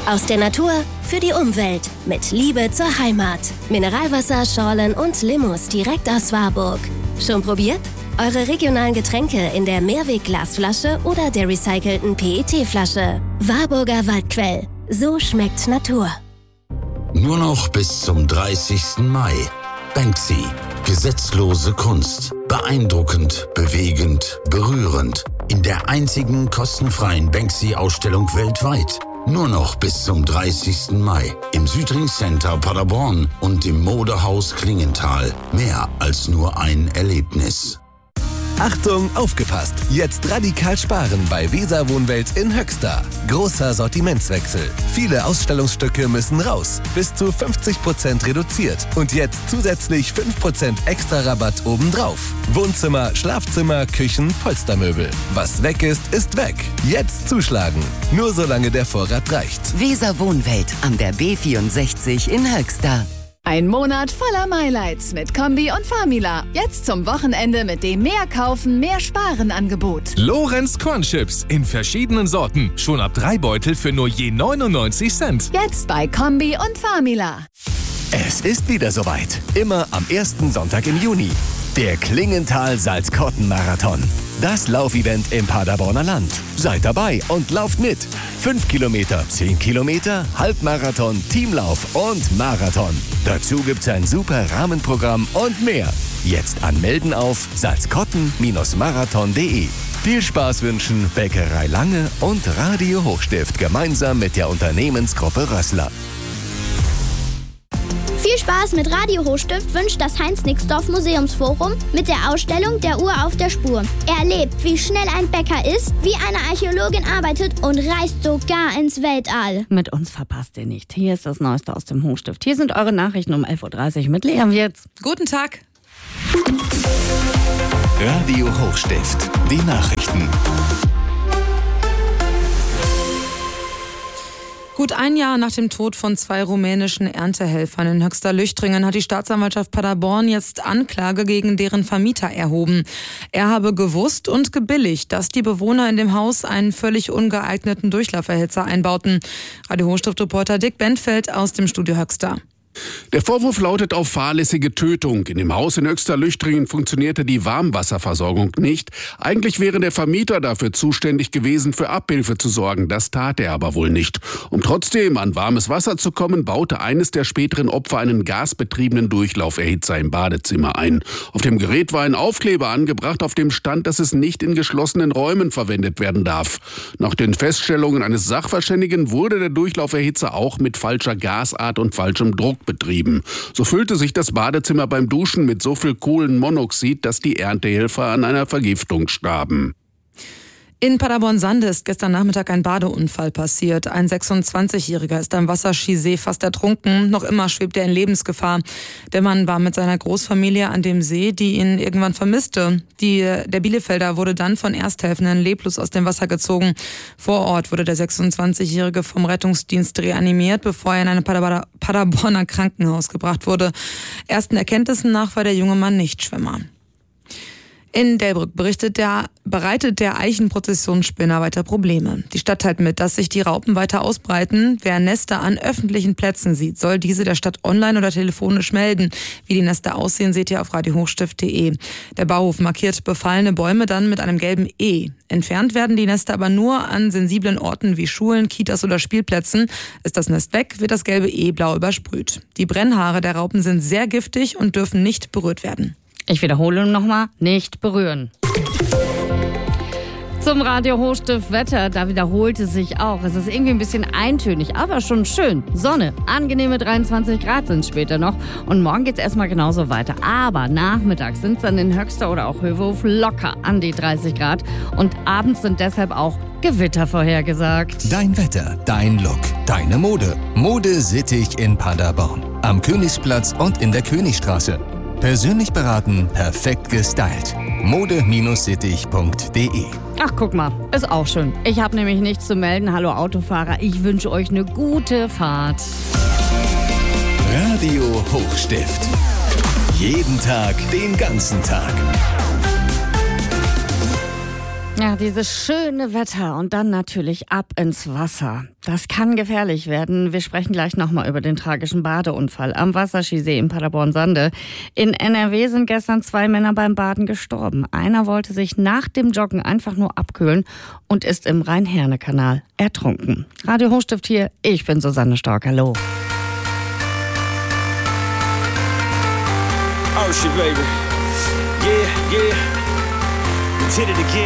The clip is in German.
Aus der Natur für die Umwelt. Mit Liebe zur Heimat. Mineralwasser, Schorlen und Limous direkt aus Warburg. Schon probiert? Eure regionalen Getränke in der Mehrweg-Glasflasche oder der recycelten PET-Flasche. Warburger Waldquell. So schmeckt Natur. Nur noch bis zum 30. Mai. Banksy. Gesetzlose Kunst. Beeindruckend, bewegend, berührend. In der einzigen kostenfreien Banksy-Ausstellung weltweit. Nur noch bis zum 30. Mai. Im Südring Center Paderborn und im Modehaus Klingenthal. Mehr als nur ein Erlebnis. Achtung, aufgepasst! Jetzt radikal sparen bei Weser Wohnwelt in Höxter. Großer Sortimentswechsel. Viele Ausstellungsstücke müssen raus. Bis zu 50% reduziert. Und jetzt zusätzlich 5% extra Rabatt obendrauf. Wohnzimmer, Schlafzimmer, Küchen, Polstermöbel. Was weg ist, ist weg. Jetzt zuschlagen. Nur solange der Vorrat reicht. Weser Wohnwelt an der B64 in Höxter. Ein Monat voller Highlights mit Kombi und Famila. Jetzt zum Wochenende mit dem Mehr kaufen, mehr sparen Angebot. Lorenz Cornchips in verschiedenen Sorten. Schon ab 3 Beutel für nur je 99 Cent. Jetzt bei Kombi und Famila. Es ist wieder soweit. Immer am ersten Sonntag im Juni. Der Klingenthal-Salzkotten-Marathon. Das Laufevent im Paderborner Land. Seid dabei und lauft mit. 5 Kilometer, 10 Kilometer, Halbmarathon, Teamlauf und Marathon. Dazu gibt's ein super Rahmenprogramm und mehr. Jetzt anmelden auf salzkotten-marathon.de. Viel Spaß wünschen Bäckerei Lange und Radio Hochstift gemeinsam mit der Unternehmensgruppe Rössler. Viel Spaß mit Radio Hochstift wünscht das Heinz-Nixdorf Museumsforum mit der Ausstellung Der Uhr auf der Spur. Erlebt, wie schnell ein Bäcker ist, wie eine Archäologin arbeitet und reist sogar ins Weltall. Mit uns verpasst ihr nicht. Hier ist das Neueste aus dem Hochstift. Hier sind eure Nachrichten um 11.30 Uhr mit Lea Wirz. Guten Tag. Radio Hochstift. Die Nachrichten. Gut ein Jahr nach dem Tod von 2 rumänischen Erntehelfern in Höxter-Lüchtringen hat die Staatsanwaltschaft Paderborn jetzt Anklage gegen deren Vermieter erhoben. Er habe gewusst und gebilligt, dass die Bewohner in dem Haus einen völlig ungeeigneten Durchlauferhitzer einbauten. Radio Hochstift-Reporter Dick Bentfeld aus dem Studio Höxter. Der Vorwurf lautet auf fahrlässige Tötung. In dem Haus in Höxter-Lüchtringen funktionierte die Warmwasserversorgung nicht. Eigentlich wäre der Vermieter dafür zuständig gewesen, für Abhilfe zu sorgen. Das tat er aber wohl nicht. Um trotzdem an warmes Wasser zu kommen, baute eines der späteren Opfer einen gasbetriebenen Durchlauferhitzer im Badezimmer ein. Auf dem Gerät war ein Aufkleber angebracht, auf dem stand, dass es nicht in geschlossenen Räumen verwendet werden darf. Nach den Feststellungen eines Sachverständigen wurde der Durchlauferhitzer auch mit falscher Gasart und falschem Druck betrieben. So füllte sich das Badezimmer beim Duschen mit so viel Kohlenmonoxid, dass die Erntehelfer an einer Vergiftung starben. In Paderborn-Sande ist gestern Nachmittag ein Badeunfall passiert. Ein 26-Jähriger ist am Wasserskisee fast ertrunken. Noch immer schwebt er in Lebensgefahr. Der Mann war mit seiner Großfamilie an dem See, die ihn irgendwann vermisste. Der Bielefelder wurde dann von Ersthelfenden leblos aus dem Wasser gezogen. Vor Ort wurde der 26-Jährige vom Rettungsdienst reanimiert, bevor er in ein Paderborner Krankenhaus gebracht wurde. Ersten Erkenntnissen nach war der junge Mann Nichtschwimmer. In Delbrück bereitet der Eichenprozessionsspinner weiter Probleme. Die Stadt teilt mit, dass sich die Raupen weiter ausbreiten. Wer Nester an öffentlichen Plätzen sieht, soll diese der Stadt online oder telefonisch melden. Wie die Nester aussehen, seht ihr auf radiohochstift.de. Der Bauhof markiert befallene Bäume dann mit einem gelben E. Entfernt werden die Nester aber nur an sensiblen Orten wie Schulen, Kitas oder Spielplätzen. Ist das Nest weg, wird das gelbe E blau übersprüht. Die Brennhaare der Raupen sind sehr giftig und dürfen nicht berührt werden. Ich wiederhole nochmal, nicht berühren. Zum Radio Hochstift Wetter, da wiederholt es sich auch. Es ist irgendwie ein bisschen eintönig, aber schon schön. Sonne, angenehme 23 Grad sind später noch. Und morgen geht es erstmal genauso weiter. Aber nachmittags sind es dann in Höxter oder auch Hövelhof locker an die 30 Grad. Und abends sind deshalb auch Gewitter vorhergesagt. Dein Wetter, dein Look, deine Mode. Mode Sittich in Paderborn. Am Königsplatz und in der Königstraße. Persönlich beraten, perfekt gestylt. mode-sittich.de. Ach, guck mal, ist auch schön. Ich habe nämlich nichts zu melden. Hallo Autofahrer, ich wünsche euch eine gute Fahrt. Radio Hochstift. Jeden Tag, den ganzen Tag. Ja, dieses schöne Wetter und dann natürlich ab ins Wasser. Das kann gefährlich werden. Wir sprechen gleich nochmal über den tragischen Badeunfall am Wasserskisee in Paderborn-Sande. In NRW sind gestern 2 Männer beim Baden gestorben. Einer wollte sich nach dem Joggen einfach nur abkühlen und ist im Rhein-Herne-Kanal ertrunken. Radio Hochstift hier, ich bin Susanne Stork. Hallo. Oh shit, baby. Yeah, yeah. We did it again.